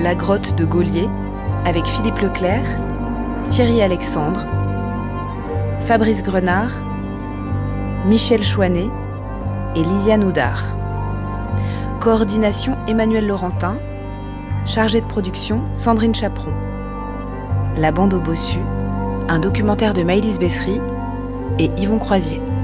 La grotte de Gaulier avec Philippe Leclerc, Thierry Alexandre, Fabrice Grenard, Michel Chouanet et Liliane Houdard. Coordination Emmanuel Laurentin. Chargée de production Sandrine Chaperon. La bande au bossu, un documentaire de Maëlys Bessery et Yvon Croisier.